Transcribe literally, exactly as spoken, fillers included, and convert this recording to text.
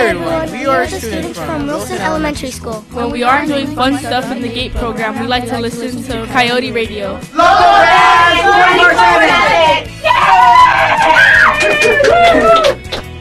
everyone, we are students from Wilson Elementary School. When we aren't doing fun stuff in the GATE program, we like to listen to Coyote Radio. Local Bands twenty-four seven!